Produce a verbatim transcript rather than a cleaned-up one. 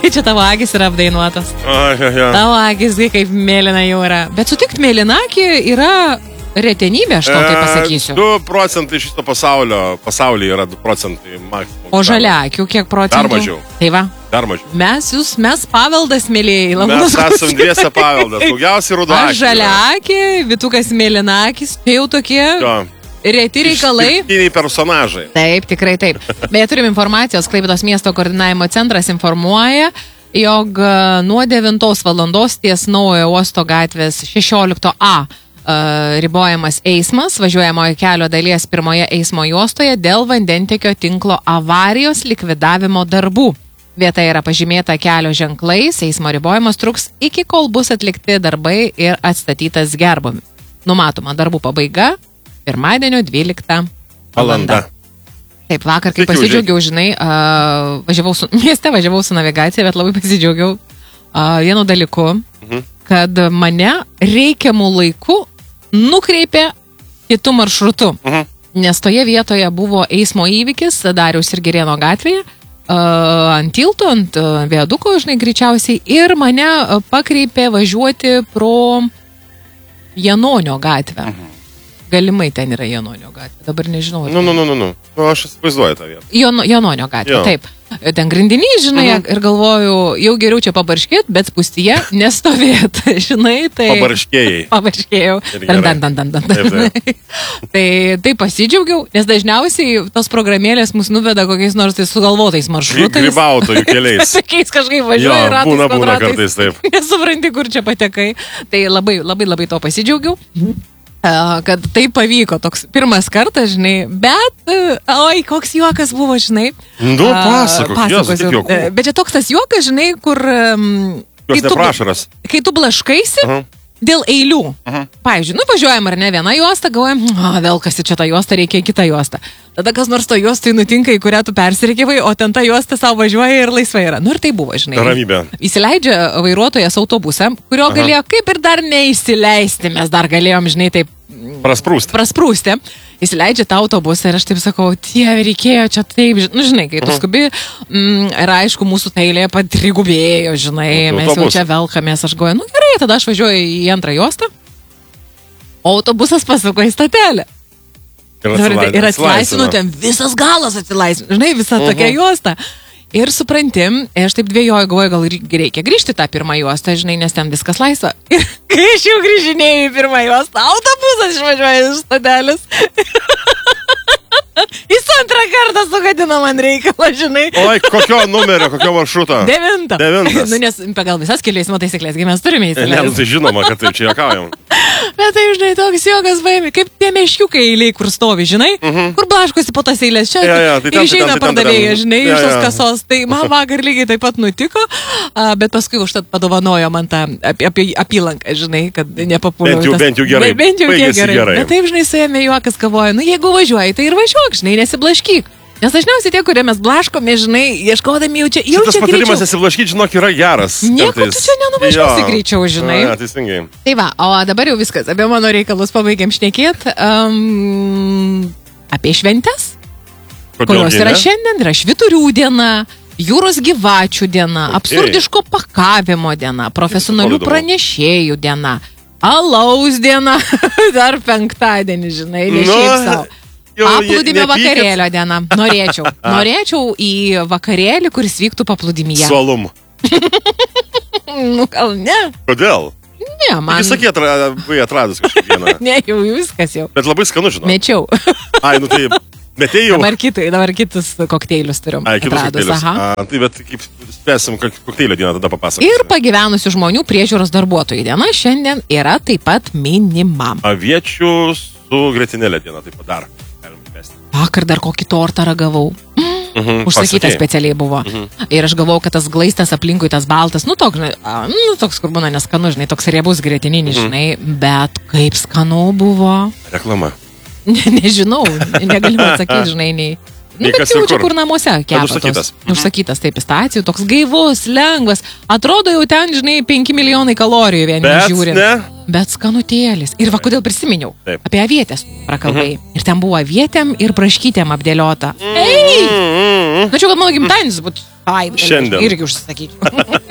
kai čia tavo akis yra apdainuotos. Ai, ai, ai. Tavo akis kaip mėlyna jūra. Bet sutikt, mėlynakį yra retenybė, aš tau tai pasakysiu. du procentai iš šito pasaulio, pasaulyje yra du procentai maksimum. O žaliakių kiek procentų? Dar mažiau. Tai va. Dar mažiau. Mes jūs, mes paveldas, mėlėjai. Mes esam dviese paveldas. Daugiausiai rudakiai. Aš žaliakį, Vitukas mėlynakis, tai jau tokie Jo. reti reikalai. Išskirtiniai personažai. Taip, tikrai taip. Beje, turim informacijos, Klaipėdos miesto koordinavimo centras informuoja, jog nuo devintos valandos ties Naujojo uosto gatvės šešiolikto A ribojamas eismas važiuojamojo kelio dalies pirmoje eismo juostoje dėl vandentiekio tinklo avarijos likvidavimo darbų. Vieta yra pažymėta kelio ženklais, eismo ribojimas truks iki kol bus atlikti darbai ir atstatytas gerbomis. Numatoma darbų pabaiga pirmadienio dvyliktą valandą. Taip, vakar, kai pasidžiaugiau, žinai, uh, važiavau su, mieste važiavau su navigacija, bet labai pasidžiaugiau uh, vienu dalyku, mhm. kad mane reikiamų laikų nukreipė kitų maršrutų. Mhm. Nes toje vietoje buvo eismo įvykis Dariaus ir Girėno gatvėje, uh, ant tilto, ant uh, viaduko, žinai, greičiausiai, ir mane uh, pakreipė važiuoti pro Janonio gatvę. Mhm. Galimai ten yra Janonio gatvė, dabar nežinau. Nu, nu, nu, nu, nu. Nu, aš įsivaizduoju tą vietą. Jon, Janonio gatvė, jo. Taip. Ten grindiniai, žinai, mhm. ir galvoju, jau geriau čia pabarškėt, bet spūstyje nestovėt, žinai, tai... Pabarškėjai. Pabarškėjau. Dan, dan, dan, dan, dan. Taip, taip. tai, tai pasidžiaugiau, nes dažniausiai tos programėlės mus nuveda kokiais nors tai sugalvotais maršrutais. Grybautojų keliais. Tokiais kažkaip važiuoja ratais, būna, būna kartais, taip. Nesupranti, kur čia patekai. Tai labai, labai, labai to pasidžiaugiau. Mhm. Kad tai pavyko, toks pirmas kartas, žinai, bet, oi, koks juokas buvo, žinai. Nu, pasakok, pasakosiu. Jos, bet čia toks tas juokas, žinai, kur... Kai tu, kai tu blaškaisi uh -huh. dėl eilių. Uh -huh. Pavyzdžiui, nu, važiuojam ar ne vieną juostą, galvojam, a, vėl kas čia tą juostą, reikia kitą juostą. Tada kas nors to juostai nutinka, į kurią tu persirikiavai, o ten ta juosta savo važiuoja ir laisvai yra. Nu ir tai buvo, žinai. Ramybė. Įsileidžia vairuotojas autobusą, kurio Aha. galėjo kaip ir dar neįsileisti, mes dar galėjom, žinai, taip Prasprūsti. Prasprūsti. Įsileidžia tą autobusą ir aš taip sakau, tie reikėjo čia taip, nu žinai, kai tu skubi, mm, ir aišku, mūsų ta eilė patrigubėjo, žinai, mes jau čia velkamės, aš galvoju, nu gerai, tada aš važiuoju į antrą juostą, o autobusas pasuko į stotelę. Ir atsilaisvinu, ten visas galas atsilaisvinu, žinai, visa uh-huh. tokia juosta. Ir suprantim, aš taip dvėjoju, galvoju, gal reikia grįžti tą pirmą juostą, žinai, nes ten viskas laisva. Ir kai aš jau grįžinėjau į pirmą juostą, autobusas išvažiuoja iš stotelės. Jis antrą kartą sugadino man reikalą, žinai. Oi, kokio numerio, kokio maršruto? Devinta. Devintas. Nu, nes pagal visas kelių eismo taisyklės, kai mes turime įsileisti. Ne, nu, tai žinoma, kad taip čia juokaujam. Bet tai, žinai, toks juokas paėmė, kaip tie meškiukai eiliai, kur stovi, žinai, uh-huh. kur blaškosi po tas eilės čia ja, ja, tai ir išeina pardavėja, žinai, ja, iš tos ja. kasos. Tai man vakar lygiai taip pat nutiko, bet paskui užtat padovanojo man tą apie, apie apylanką, žinai, kad nepapuliau. Bent jau, bent jau gerai. Bent jau tiek gerai. gerai. Bet taip, žinai, suėmė juokas, kavoja, nu jeigu važiuoji, tai ir važiuok, žinai, nesiblaškyk. Nes dažniausiai tie, kurie mes blaškome, žinai, ieškodami jau čia, jau Šitas čia greičiau. patarimas nesiblaškyti, žinok, yra geras. Nieko tu čia nenuvažiuosi greičiau, žinai. Ja, teisingai. Tai va, o dabar jau viskas, apie mano reikalus pabaigiam šnekėt. Um, apie šventes, Kodėl kurios yra ne? šiandien, yra švyturių diena, jūros gyvačių diena, okay. absurdiško pakavimo diena, profesionalių pranešėjų diena, alaus diena, dar penktadienį, žinai, ne no. šiaip savo. Paplūdimio vakarėlio diena. Norėčiau. Norėčiau į vakarėlį, kuris vyktų paplūdimyje. Suolum. Nu, gal ne. Kodėl? Ne, man... Jis sakė, buvai atradus kažkokieną. Ne, jau viskas jau. Bet labai skanu, žinau. Mečiau. Ai, nu tai... Metėjai jau. Dabar, kitai, dabar kitus kokteilius turim. Ai, kitus atradus. kokteilius. A, tai bet kaip spėsim, kokteilio dieną tada papasakosiu. Ir pagyvenusių žmonių priežiūros darbuotojų diena šiandien yra taip pat minima. Aviečių su grietinėlė diena taip pat dar. Vakar dar kokį tortą ragavau. Mm. Mhm, Užsakytas pasakė. specialiai buvo. Mhm. Ir aš galvau, kad tas glaistas aplinkui, tas baltas, nu toks, žinai, a, nu, toks kur būna neskanu, žinai, toks riebus grietininis, mhm. žinai, bet kaip skanu buvo. Reklama. Ne, nežinau, negalima atsakyti, žinai, nei... Nu, bet jau čia kur namuose kepa. Užsakytas. Mhm. Užsakytas, taip, pistacijų, toks gaivus, lengvas. Atrodo jau ten, žinai, penki milijonai kalorijų vieni žiūrint. Bet ne. Bet skanutėlis. Ir va, kodėl prisiminiau. Taip. Apie avietės prakalbai. Mhm. Ir ten buvo avietėm ir braškytėm apdėliota. Ei! Mm-hmm. Nu, čia, kad mano gimtadienis būt Ai, Šiandien. irgi užsisakyčiau.